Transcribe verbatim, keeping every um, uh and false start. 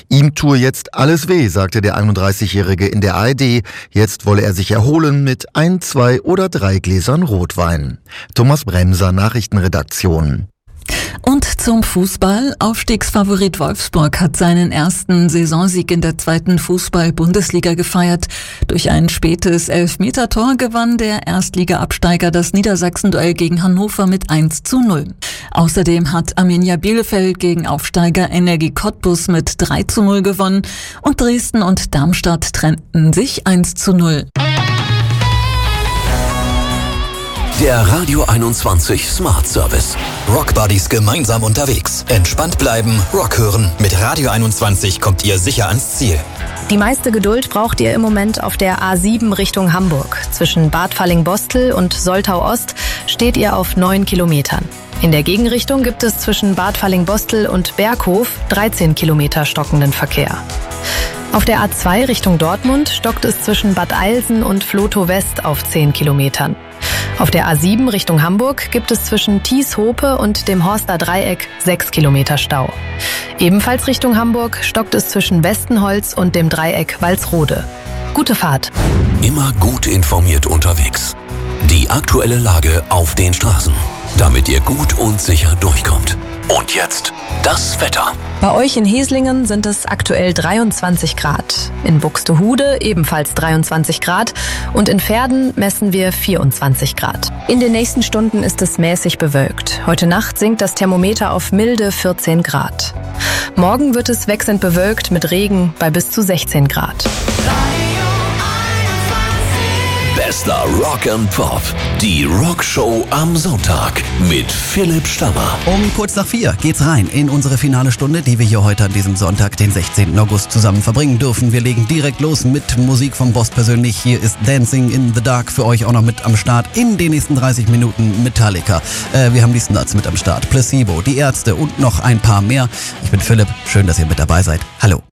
Ihm tue jetzt alles weh, sagte der einunddreißigjährige in der A R D. Jetzt wolle er sich erholen mit ein, zwei oder drei Gläsern Rotwein. Thomas Bremser, Nachrichtenredaktion. Und zum Fußball. Aufstiegsfavorit Wolfsburg hat seinen ersten Saisonsieg in der zweiten Fußball-Bundesliga gefeiert. Durch ein spätes Elfmetertor gewann der Erstliga-Absteiger das Niedersachsen-Duell gegen Hannover mit eins zu null. Außerdem hat Arminia Bielefeld gegen Aufsteiger Energie Cottbus mit drei zu null gewonnen und Dresden und Darmstadt trennten sich eins zu null. Der Radio einundzwanzig Smart Service. Rock Buddies gemeinsam unterwegs. Entspannt bleiben, Rock hören. Mit Radio einundzwanzig kommt ihr sicher ans Ziel. Die meiste Geduld braucht ihr im Moment auf der A sieben Richtung Hamburg. Zwischen Bad Falling-Bostel und Soltau-Ost steht ihr auf neun Kilometern. In der Gegenrichtung gibt es zwischen Bad Falling-Bostel und Berghof dreizehn Kilometer stockenden Verkehr. Auf der A zwei Richtung Dortmund stockt es zwischen Bad Eilsen und Vlotho West auf zehn Kilometern. Auf der A sieben Richtung Hamburg gibt es zwischen Thies-Hope und dem Horster Dreieck sechs Kilometer Stau. Ebenfalls Richtung Hamburg stockt es zwischen Westenholz und dem Dreieck Walsrode. Gute Fahrt. Immer gut informiert unterwegs. Die aktuelle Lage auf den Straßen, damit ihr gut und sicher durchkommt. Und jetzt das Wetter. Bei euch in Heslingen sind es aktuell dreiundzwanzig Grad. In Buxtehude ebenfalls dreiundzwanzig Grad und in Verden messen wir vierundzwanzig Grad. In den nächsten Stunden ist es mäßig bewölkt. Heute Nacht sinkt das Thermometer auf milde vierzehn Grad. Morgen wird es wechselnd bewölkt mit Regen bei bis zu sechzehn Grad. Bester Rock and Pop. Die Rockshow am Sonntag mit Philipp Stammer. Um kurz nach vier geht's rein in unsere finale Stunde, die wir hier heute an diesem Sonntag, den sechzehnten August, zusammen verbringen dürfen. Wir legen direkt los mit Musik vom Boss persönlich. Hier ist Dancing in the Dark für euch auch noch mit am Start. In den nächsten dreißig Minuten Metallica. Äh, wir haben die Snuts mit am Start. Placebo, die Ärzte und noch ein paar mehr. Ich bin Philipp. Schön, dass ihr mit dabei seid. Hallo.